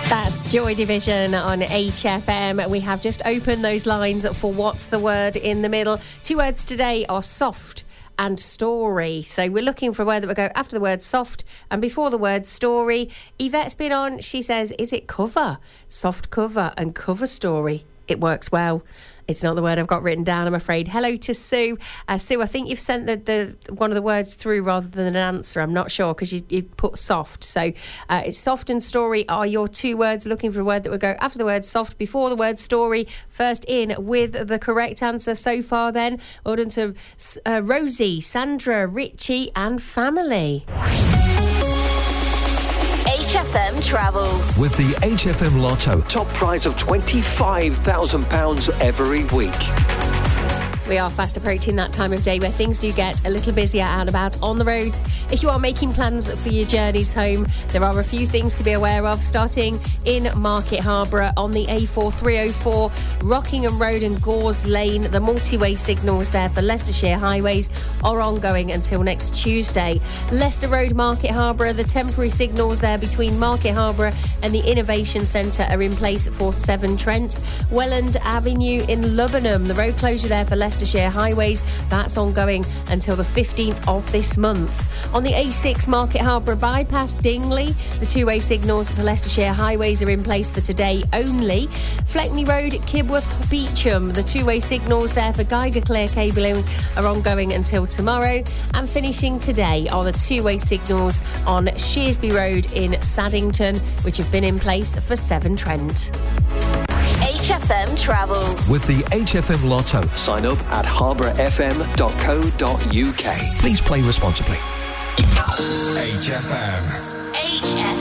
That's Joy Division on HFM. We have just opened those lines for What's the Word in the Middle. 2 words today are soft and story. So we're looking for a word that will go after the word soft and before the word story. Yvette's been on. She says, is it cover? Soft cover and cover story. It works well. It's not the word I've got written down, I'm afraid. Hello to Sue. Sue, I think you've sent the one of the words through rather than an answer. I'm not sure because you put soft. So it's soft and story are your 2 words. Looking for a word that would go after the word soft, before the word story. First in with the correct answer so far then. Well done to Rosie, Sandra, Richie and family. HFM Travel. With the HFM Lotto, top prize of £25,000 every week. We are fast approaching that time of day where things do get a little busier out and about on the roads. If you are making plans for your journeys home, there are a few things to be aware of, starting in Market Harborough on the A4304, Rockingham Road and Gores Lane. The multi-way signals there for Leicestershire highways are ongoing until next Tuesday. Leicester Road, Market Harborough, the temporary signals there between Market Harborough and the Innovation Centre are in place for Severn Trent. Welland Avenue in Lubenham, the road closure there for Leicestershire highways, that's ongoing until the 15th of this month. On the A6 Market Harborough bypass Dingley, the 2-way signals for Leicestershire highways are in place for today only. Fleckney Road, Kibworth Beecham, the 2-way signals there for Geiger Clear cabling are ongoing until tomorrow. And finishing today are the 2-way signals on Shearsby Road in Saddington, which have been in place for Severn Trent. HFM Travel. With the HFM Lotto, sign up at harbourfm.co.uk. Please play responsibly. HFM. HFM.